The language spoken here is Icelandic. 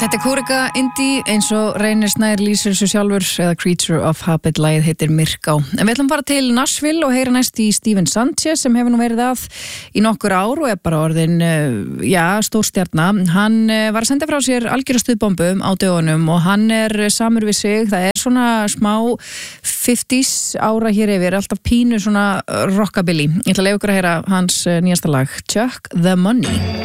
Þetta er Kórika Indie eins og Reynir Snær lýsir þessu sjálfur eða Creature of Habit, lagið heitir Myrká. En við ætlum bara til Nashville og heyra næst í Steven Sanchez sem hefur nú verið að í nokkur ár og er bara orðin, stórstjarna. Hann var að senda frá sér algjöra stuðbombu á dögunum og hann er samur við sig. Það er svona smá 50s ára hér yfir, alltaf pínu svona rockabilly. Ég ætla að leyfa ykkur að heyra hans nýjasta lag, Chuck the Money.